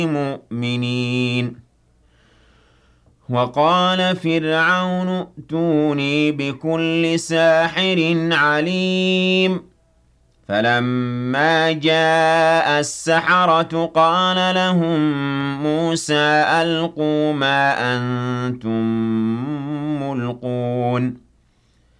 مُؤْمِنِينَ وَقَالَ فِرْعَوْنُ ائْتُونِي بِكُلِّ سَاحِرٍ عَلِيمٍ فَلَمَّا جَاءَ السَّحَرَةُ قَالَ لَهُم مُوسَىٰ أَلْقُوا مَا أَنتُم مُّلْقُونَ